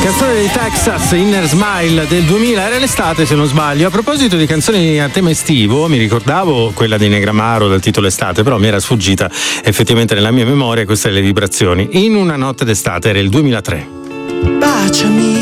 Canzone dei Texas, Inner Smile del 2000, era l'estate se non sbaglio. A proposito di canzoni a tema estivo, mi ricordavo quella di Negramaro dal titolo Estate, però mi era sfuggita effettivamente nella mia memoria queste le vibrazioni. In una notte d'estate, era il 2003. Baciami